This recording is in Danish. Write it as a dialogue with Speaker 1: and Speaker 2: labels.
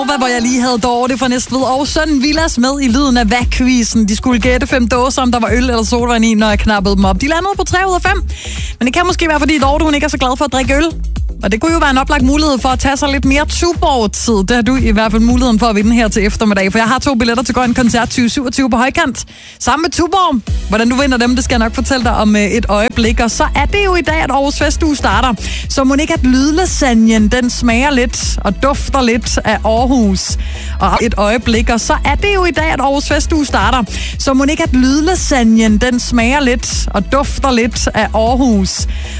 Speaker 1: Hvor jeg lige havde Dorte fra Næstved og Søn Villas med i lyden af hvad-quizzen. De skulle gætte 5 dåser, om der var øl eller sodavand i, når jeg knappede dem op. De landede på 3 ud af 5. Men det kan måske være, fordi Dorte hun ikke er så glad for at drikke øl. Og det kunne jo være en oplagt mulighed for at tage sig lidt mere Tuborg-tid. Det har du i hvert fald muligheden for at vinde her til eftermiddag. For jeg har 2 billetter til Grøn Koncert 2027 på Højkant. Sammen med Tuborg. Hvordan du vinder dem, det skal jeg nok fortælle dig om et øjeblik. Og så er det jo i dag, at Aarhus Festuge starter. Så må ikke, at lydlasagnen, den smager lidt og dufter lidt af Aarhus. Og et øjeblik. Og så er det jo i dag, at Aarhus Festuge starter. Så må ikke, at lydlasagnen, den smager lidt og dufter lidt af Aarhus.